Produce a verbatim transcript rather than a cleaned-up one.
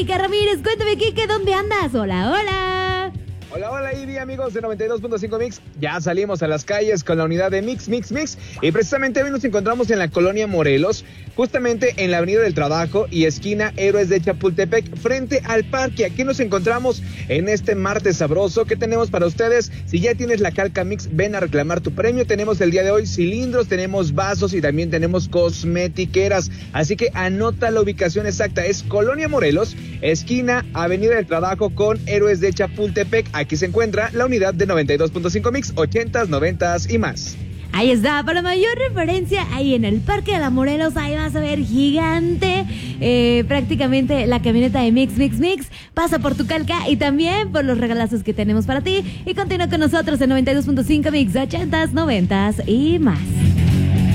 Kike Ramírez. Cuéntame, Kike, ¿dónde andas? Hola, hola. Hola, hola, Ivy, amigos de noventa y dos punto cinco Mix. Ya salimos a las calles con la unidad de Mix, Mix, Mix. Y precisamente hoy nos encontramos en la colonia Morelos, justamente en la Avenida del Trabajo y esquina Héroes de Chapultepec, frente al parque. Aquí nos encontramos en este martes sabroso. ¿Qué tenemos para ustedes? Si ya tienes la calca Mix, ven a reclamar tu premio. Tenemos el día de hoy cilindros, tenemos vasos y también tenemos cosmetiqueras. Así que anota la ubicación exacta. Es Colonia Morelos, esquina Avenida del Trabajo con Héroes de Chapultepec. Aquí se encuentra la unidad de noventa y dos punto cinco Mix, ochentas, noventas y más. Ahí está, para mayor referencia, ahí en el Parque de la Morelos, ahí vas a ver gigante, eh, prácticamente la camioneta de Mix, Mix, Mix, pasa por tu calca y también por los regalazos que tenemos para ti. Y continúa con nosotros en noventa y dos punto cinco Mix, ochentas, noventas y más.